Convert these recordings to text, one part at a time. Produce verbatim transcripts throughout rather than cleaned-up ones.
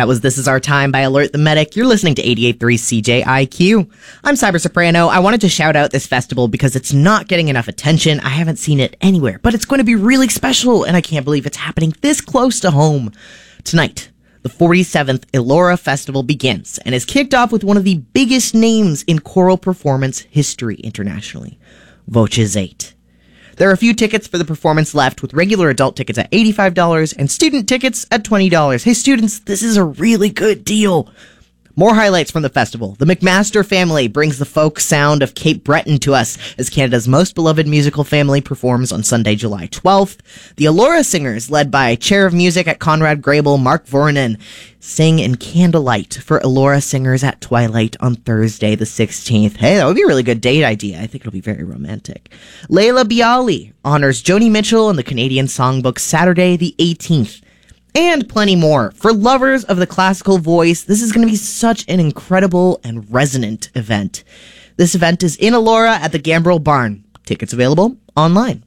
That was This Is Our Time by Alert the Medic. You're listening to eighty-eight point three C J I Q. I'm Cyber Soprano. I wanted to shout out this festival because it's not getting enough attention. I haven't seen it anywhere, but it's going to be really special, and I can't believe it's happening this close to home. Tonight, the forty-seventh Elora Festival begins and is kicked off with one of the biggest names in choral performance history internationally, Voces eight. There are a few tickets for the performance left, with regular adult tickets at eighty-five dollars and student tickets at twenty dollars. Hey students, this is a really good deal. More highlights from the festival. The McMaster family brings the folk sound of Cape Breton to us as Canada's most beloved musical family performs on Sunday, July twelfth. The Elora Singers, led by Chair of Music at Conrad Grable, Mark Voronin, sing in Candlelight for Elora Singers at Twilight on Thursday the sixteenth. Hey, that would be a really good date idea. I think it'll be very romantic. Leila Bialy honors Joni Mitchell in the Canadian Songbook Saturday the eighteenth. And plenty more. For lovers of the classical voice, this is going to be such an incredible and resonant event. This event is in Elora at the Gambrel Barn. Tickets available online.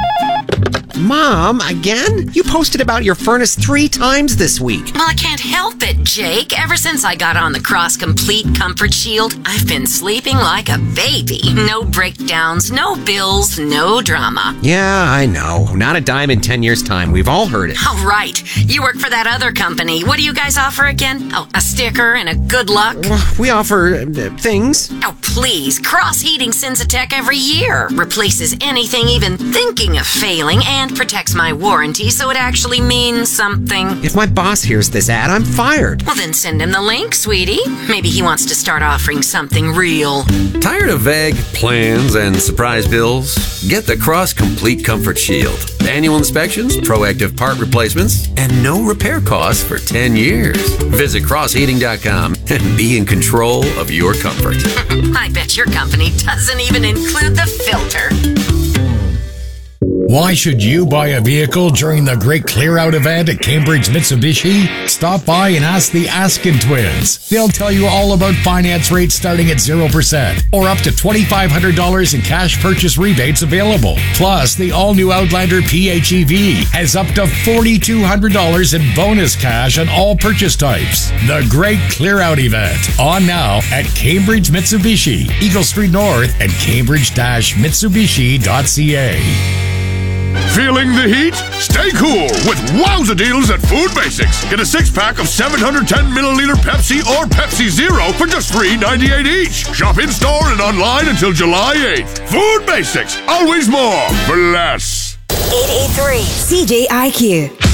Mom, again? You posted about your furnace three times this week. Well, I can't help it, Jake. Ever since I got on the Cross Complete Comfort Shield, I've been sleeping like a baby. No breakdowns, no bills, no drama. Yeah, I know. Not a dime in ten years' time. We've all heard it. Oh, right. You work for that other company. What do you guys offer again? Oh, a sticker and a good luck? We offer uh, things. Oh, please. Cross Heating sends a tech every year. Replaces anything even thinking of failing and protects my warranty so it actually means something. If my boss hears this ad, I'm fired. Well, then send him the link, sweetie. Maybe he wants to start offering something real. Tired of vague plans and surprise bills? Get the Cross Complete Comfort Shield. Annual inspections, proactive part replacements, and no repair costs for ten years. Visit cross heating dot com and be in control of your comfort. I bet your company doesn't even include the filter. Why should you buy a vehicle during the Great Clear Out event at Cambridge Mitsubishi? Stop by and ask the Askin twins. They'll tell you all about finance rates starting at zero percent or up to twenty-five hundred dollars in cash purchase rebates available. Plus, the all-new Outlander P H E V has up to four thousand two hundred dollars in bonus cash on all purchase types. The Great Clear Out event, on now at Cambridge Mitsubishi, Eagle Street North and cambridge mitsubishi dot c a. Feeling the heat? Stay cool with wowza deals at Food Basics. Get a six-pack of seven hundred ten milliliter Pepsi or Pepsi Zero for just three ninety-eight each. Shop in-store and online until July eighth. Food Basics, always more for less. eight eight three C J I Q.